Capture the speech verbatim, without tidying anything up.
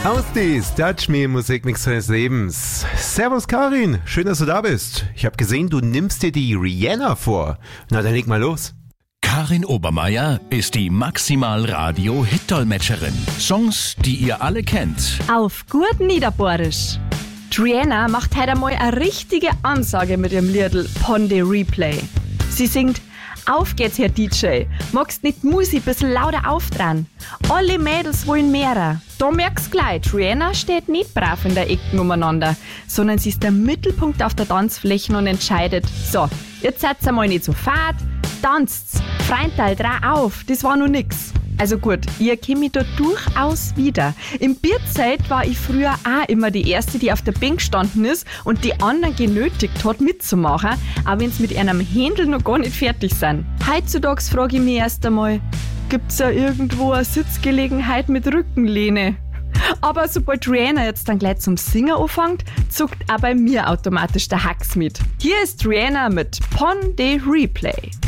Ausdies, Touch Me, Musikmix deines Lebens. Servus Karin, schön, dass du da bist. Ich habe gesehen, du nimmst dir die Rihanna vor. Na, dann leg mal los. Karin Obermeier ist die Maximal-Radio-Hit-Dolmetscherin. Songs, die ihr alle kennt. Auf gut Niederbohrisch. Rihanna macht heute einmal eine richtige Ansage mit ihrem Liedl Ponde Replay. Sie singt: Auf geht's, Herr D J. Magst nicht Musik bisschen lauter aufdrehen? Alle Mädels wollen mehrer. Da merkst gleich, Rihanna steht nicht brav in der Ecke umeinander, sondern sie ist der Mittelpunkt auf der Tanzfläche und entscheidet: So, jetzt seid's einmal nicht so fad, tanzt's, Freundteil, dreh auf, das war noch nix. Also gut, ihr kennt mich da durchaus wieder. Im Bierzelt war ich früher auch immer die Erste, die auf der Bank gestanden ist und die anderen genötigt hat, mitzumachen, auch wenn sie mit einem Händel noch gar nicht fertig sind. Heutzutage frage ich mich erst einmal, gibt's ja irgendwo eine Sitzgelegenheit mit Rückenlehne? Aber sobald Rihanna jetzt dann gleich zum Singen anfängt, zuckt auch bei mir automatisch der Hax mit. Hier ist Rihanna mit Ponde Replay.